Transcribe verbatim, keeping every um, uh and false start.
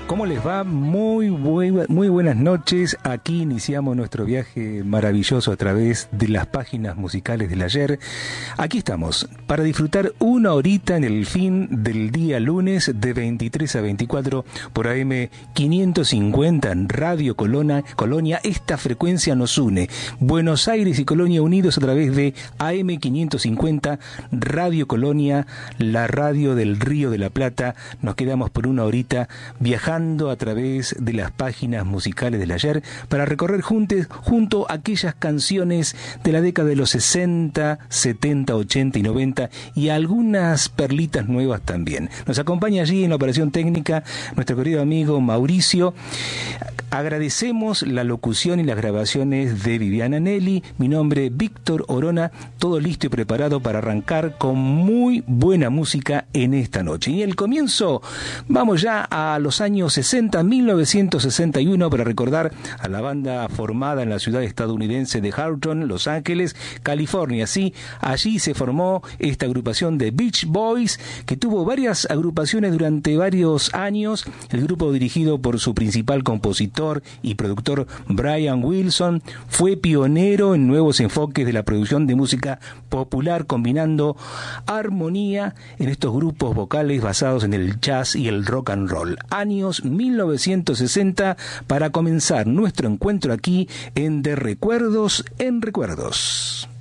¿Cómo les va? Muy, muy, muy buenas noches. Aquí iniciamos nuestro viaje maravilloso a través de las páginas musicales del ayer. Aquí estamos para disfrutar una horita en el fin del día lunes de veintitrés a veinticuatro por A M quinientos cincuenta en Radio Colonia. Colonia, esta frecuencia nos une. Buenos Aires y Colonia unidos a través de A M quinientos cincuenta Radio Colonia, la radio del Río de la Plata. Nos quedamos por una horita viajando a través de las páginas musicales del ayer para recorrer juntos, junto a aquellas canciones de la década de los sesenta, setenta, ochenta y noventa y algunas perlitas nuevas también. Nos acompaña allí en la operación técnica nuestro querido amigo Mauricio. Agradecemos la locución y las grabaciones de Viviana Nelly. Mi nombre Víctor Orona, todo listo y preparado para arrancar con muy buena música en esta noche. Y el comienzo, vamos ya a los años sesenta, mil novecientos sesenta y uno, para recordar a la banda formada en la ciudad estadounidense de Houghton, Los Ángeles, California. Sí, allí se formó esta agrupación de Beach Boys, que tuvo varias agrupaciones durante varios años. El grupo, dirigido por su principal compositor y productor Brian Wilson, fue pionero en nuevos enfoques de la producción de música popular, combinando armonía en estos grupos vocales basados en el jazz y el rock and roll. Años mil novecientos sesenta para comenzar nuestro encuentro aquí en De Recuerdos en Recuerdos.